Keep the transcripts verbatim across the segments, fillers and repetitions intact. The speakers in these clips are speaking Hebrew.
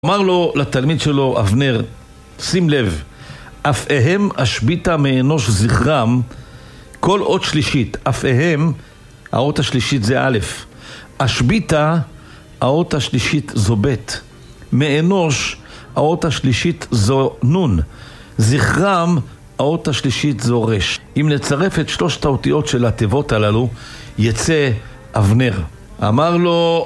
אמר לו לתלמיד שלו אבנר, שים לב, אפהם אשביתה מאנוש זכרם כל אות שלישית. אפהם, האות השלישית זה א', אשביתה, האות השלישית זו ב', מאנוש, האות השלישית זו נון, זכרם, האות השלישית זו רש. אם נצרף את שלושת האותיות של התיבות הללו, יצא אבנר. אמר לו,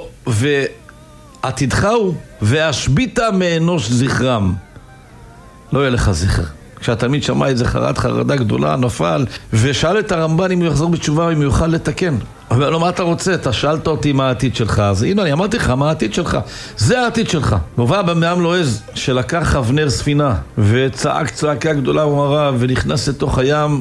ועתידך הוא, ואשביתה מאנוש זכרם. לא יהיה לך זכר. כשהתלמיד שמע את זה חרד חרדה גדולה, נפל, ושאל את הרמב"ן אם הוא יחזור בתשובה, אם הוא יוכל לתקן. אבל לא, מה אתה רוצה? אתה שאלת אותי מה העתיד שלך, אז הנה, אני אמרתי לך, מה העתיד שלך? זה העתיד שלך. מובא במעם לועז שלקח אבנר ספינה, וצעק צעקה גדולה ומרה, ונכנס לתוך הים,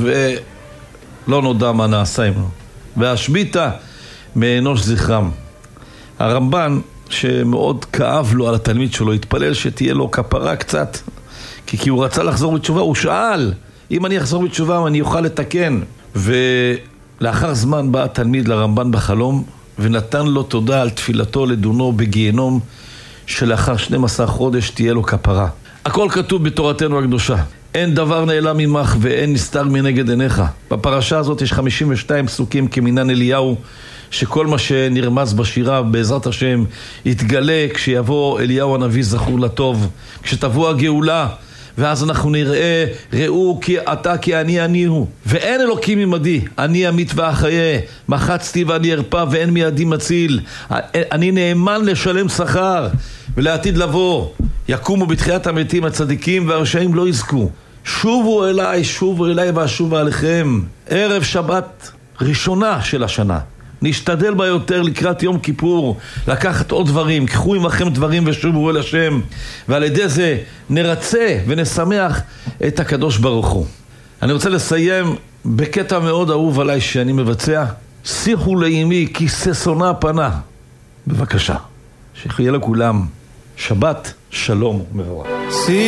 ולא נודע מה נעשה עמו. והשביתה מאנוש זכרם. הרמב"ן, שמאוד כאב לו על התלמיד שלו, התפלל שתהיה לו כפרה קצת, כי, כי הוא רצה לחזור בתשובה, הוא שאל, אם אני אחזור בתשובה, אני אוכל לתקן. ולאחר זמן בא התלמיד לרמב"ן בחלום, ונתן לו תודה על תפילתו לדונו בגיהנום, שלאחר שנים עשר חודש תהיה לו כפרה. הכל כתוב בתורתנו הקדושה. אין דבר נעלם ממך ואין נסתר מנגד עיניך. בפרשה הזאת יש חמישים ושתיים פסוקים כמינן אליהו, שכל מה שנרמז בשירה בעזרת השם יתגלה כשיבוא אליהו הנביא זכור לטוב, כשתבוא הגאולה, ואז אנחנו נראה, ראו כי אתה כי אני אני הוא, ואין אלוקים עמדי, אני אמית ואחיה, מחצתי ואני ארפא ואין מידי מציל, אני נאמן לשלם שכר ולעתיד לבוא. יקומו בתחיית המתים הצדיקים והרשעים לא יזכו. שובו אליי, שובו אליי ואשובה עליכם. ערב שבת ראשונה של השנה, נשתדל בה יותר לקראת יום כיפור, לקחת עוד דברים, קחו עמכם דברים ושובו אל השם, ועל ידי זה נרצה ונשמח את הקדוש ברוך הוא. אני רוצה לסיים בקטע מאוד אהוב עליי שאני מבצע. שיחו לאימי כי ששונה פנה. בבקשה, שיחיה לכולם שבת שלום ומבורך.